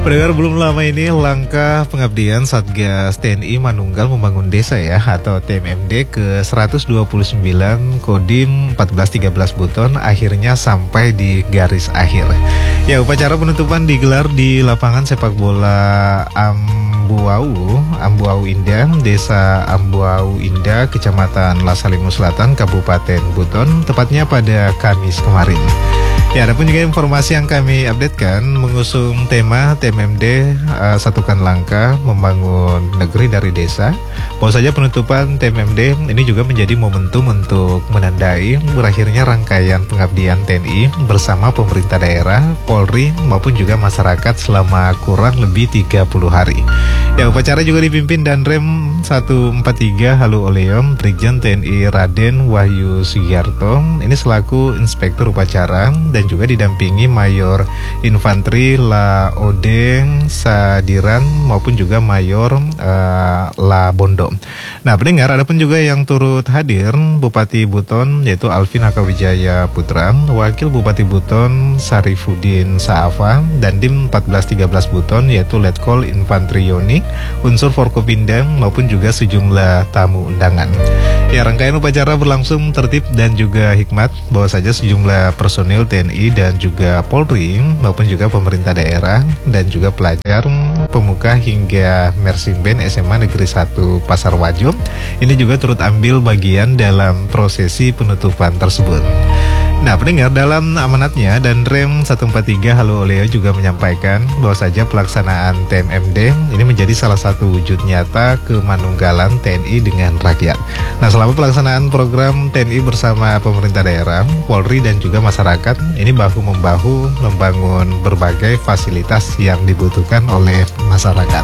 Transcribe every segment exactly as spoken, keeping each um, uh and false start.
Pendengar, belum lama ini langkah pengabdian Satgas T N I Manunggal Membangun Desa ya atau T M M D ke seratus dua puluh sembilan Kodim empat belas tiga belas Buton akhirnya sampai di garis akhir. Ya, upacara penutupan digelar di lapangan sepak bola Ambuau, Ambuau Indah, Desa Ambuau Indah, Kecamatan Lasalimu Selatan, Kabupaten Buton, tepatnya pada Kamis kemarin. Ya, ada pun juga informasi yang kami updatekan mengusung tema T M M D uh, Satukan Langkah Membangun Negeri dari Desa. Bahwa saja penutupan T M M D ini juga menjadi momentum untuk menandai berakhirnya rangkaian pengabdian T N I bersama pemerintah daerah, Polri maupun juga masyarakat selama kurang lebih tiga puluh hari. Ya, upacara juga dipimpin Danrem seratus empat puluh tiga Halu Oleom, Brigjen T N I Raden Wahyu Sugiarto ini selaku Inspektur Upacara dan juga didampingi Mayor Infanteri La Odeng Sadiran maupun juga Mayor uh, La Bondo. Nah, pendengar, ada pun juga yang turut hadir Bupati Buton yaitu Alvin Hakawijaya Putra, Wakil Bupati Buton Sarifudin Saafa, dan Dim empat belas tiga belas Buton yaitu Letkol Infanteri Yoni, unsur Forkopimda maupun juga sejumlah tamu undangan. Ya, rangkaian upacara berlangsung tertib dan juga hikmat, bahwa saja sejumlah personil T N I dan juga Polri maupun juga pemerintah daerah dan juga pelajar, pemuka hingga Mersimben S M A Negeri satu Pasar Wajo ini juga turut ambil bagian dalam prosesi penutupan tersebut. Nah, pendengar, dalam amanatnya Danrem seratus empat puluh tiga Halu Oleo juga menyampaikan bahwa saja pelaksanaan T M M D ini menjadi salah satu wujud nyata kemanunggalan T N I dengan rakyat. Nah, selama pelaksanaan program T N I bersama pemerintah daerah, Polri dan juga masyarakat ini bahu-membahu membangun berbagai fasilitas yang dibutuhkan oleh masyarakat.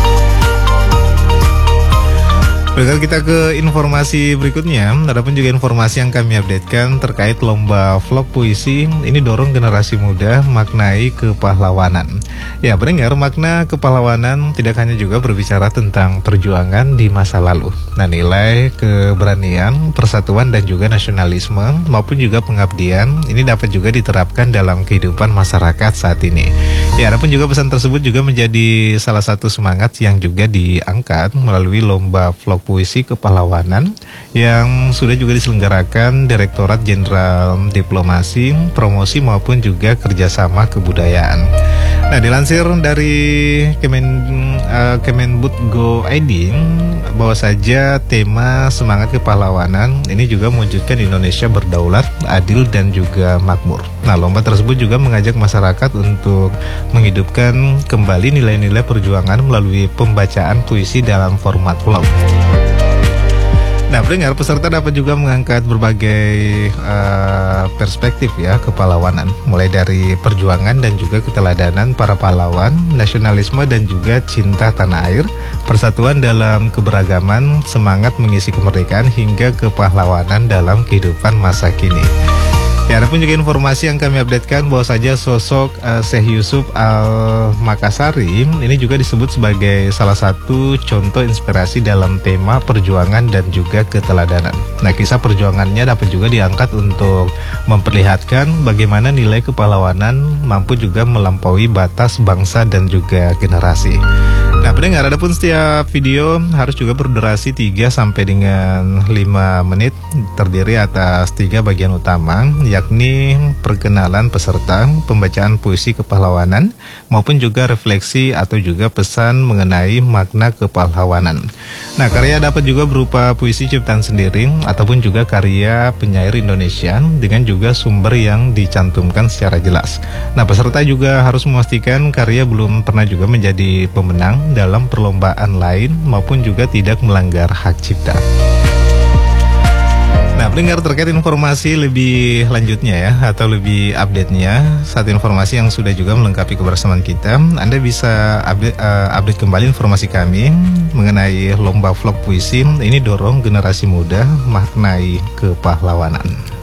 Berikut kita ke informasi berikutnya. Adapun juga informasi yang kami updatekan terkait lomba vlog puisi ini dorong generasi muda maknai kepahlawanan. Ya, pendengar, makna kepahlawanan tidak hanya juga berbicara tentang perjuangan di masa lalu. Nah, nilai keberanian, persatuan dan juga nasionalisme maupun juga pengabdian ini dapat juga diterapkan dalam kehidupan masyarakat saat ini. Ya, adapun juga pesan tersebut juga menjadi salah satu semangat yang juga diangkat melalui lomba vlog puisi kepahlawanan yang sudah juga diselenggarakan Direktorat Jenderal Diplomasi, Promosi maupun juga Kerjasama Kebudayaan. Nah, dilansir dari Kemen, uh, Kemenbud.go I D bahwa saja tema semangat kepahlawanan ini juga mewujudkan Indonesia berdaulat, adil dan juga makmur. Nah, lomba tersebut juga mengajak masyarakat untuk menghidupkan kembali nilai-nilai perjuangan melalui pembacaan puisi dalam format vlog. Nah, pendengar, peserta dapat juga mengangkat berbagai uh, perspektif ya kepahlawanan, mulai dari perjuangan dan juga keteladanan para pahlawan, nasionalisme dan juga cinta tanah air, persatuan dalam keberagaman, semangat mengisi kemerdekaan hingga kepahlawanan dalam kehidupan masa kini. Ya, ada pun juga informasi yang kami updatekan bahwa saja sosok uh, Syekh Yusuf Al-Makassari ini juga disebut sebagai salah satu contoh inspirasi dalam tema perjuangan dan juga keteladanan. Nah, kisah perjuangannya dapat juga diangkat untuk memperlihatkan bagaimana nilai kepahlawanan mampu juga melampaui batas bangsa dan juga generasi. Nah, pendengar, adapun setiap video harus juga berdurasi tiga sampai dengan lima menit, terdiri atas tiga bagian utama, yakni perkenalan peserta, pembacaan puisi kepahlawanan, maupun juga refleksi atau juga pesan mengenai makna kepahlawanan. Nah, karya dapat juga berupa puisi ciptaan sendiri ataupun juga karya penyair Indonesia dengan juga sumber yang dicantumkan secara jelas. Nah, peserta juga harus memastikan karya belum pernah juga menjadi pemenang dalam perlombaan lain maupun juga tidak melanggar hak cipta. Nah, pendengar, terkait informasi lebih lanjutnya ya atau lebih update-nya, satu informasi yang sudah juga melengkapi kebersamaan kita, Anda bisa update, uh, update kembali informasi kami mengenai lomba vlog puisi ini dorong generasi muda maknai kepahlawanan.